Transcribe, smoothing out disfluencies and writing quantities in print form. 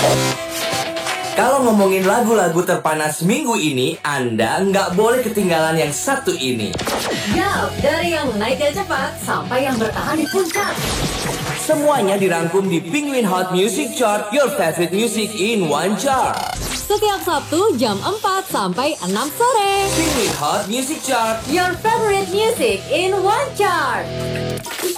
Kalau ngomongin lagu-lagu terpanas minggu ini, Anda nggak boleh ketinggalan yang satu ini. Yup, dari yang naiknya cepat sampai yang bertahan di puncak. Semuanya dirangkum di Penguin Hot Music Chart, your favorite music in one chart. Setiap Sabtu jam 4 sampai 6 sore. Penguin Hot Music Chart, Your favorite music in one chart.